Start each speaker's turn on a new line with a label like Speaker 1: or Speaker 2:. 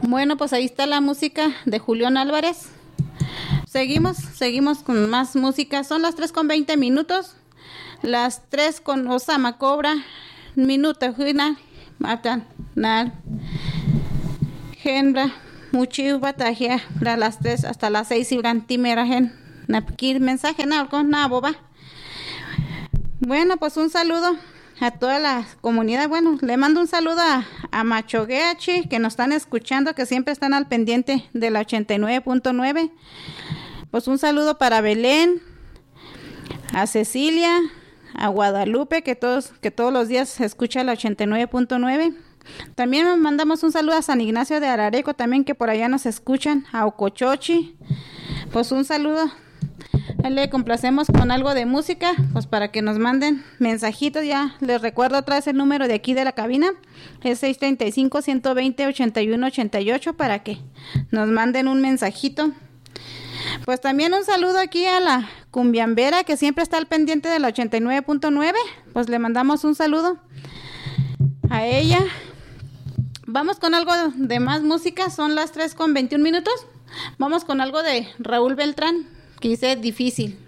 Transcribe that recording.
Speaker 1: Bueno, pues ahí está la música de Julián Álvarez. Seguimos con más música. Son las 3:20. Las 3 con Osama Cobra. Minuto, Juina, Matan, Nar, Genbra, Muchiu, Batajia, las 3 hasta las 6 y Timeragen. Napkir, mensaje, Naboba. Bueno, pues un saludo a toda la comunidad. Bueno, le mando un saludo a Machogueachi, que nos están escuchando, que siempre están al pendiente de la 89.9. Pues un saludo para Belén, a Cecilia, a Guadalupe, que todos los días se escucha la 89.9. También nos mandamos un saludo a San Ignacio de Arareco, también que por allá nos escuchan, a Ocochochi. Pues un saludo. Le complacemos con algo de música, pues para que nos manden mensajitos. Ya les recuerdo otra vez el número de aquí de la cabina, es 635-120-8188, para que nos manden un mensajito. Pues también un saludo aquí a la cumbiambera, que siempre está al pendiente de la 89.9, pues le mandamos un saludo a ella. Vamos con algo de más música, son las 3:21. Vamos con algo de Raúl Beltrán, que dice Difícil.